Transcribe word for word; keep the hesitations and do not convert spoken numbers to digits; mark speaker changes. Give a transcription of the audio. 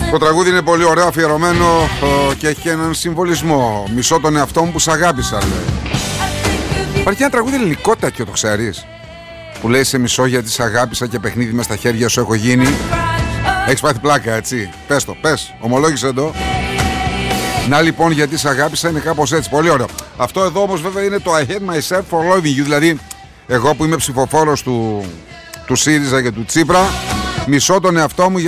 Speaker 1: Το τραγούδι είναι πολύ ωραίο, αφιερωμένο ε, και έχει έναν συμβολισμό. Μισώ τον εαυτό μου που σ' αγάπησα, λέει. Υπάρχει ένα τραγούδι ελληνικότατο, το ξέρεις, που λέει σε μισώ γιατί σ' αγάπησα και παιχνίδι μες στα χέρια σου έχω γίνει. Έχεις πάθει πλάκα, έτσι? Πες το, πες, ομολόγησε το. Να λοιπόν, γιατί σ' αγάπησα είναι κάπως έτσι, πολύ ωραίο. Αυτό εδώ όμως βέβαια είναι το I hate myself for loving you. Δηλαδή εγώ που είμαι ψηφοφόρος του, του ΣΥΡΙΖΑ και του Τσίπρα, μισώ τον εαυτό μου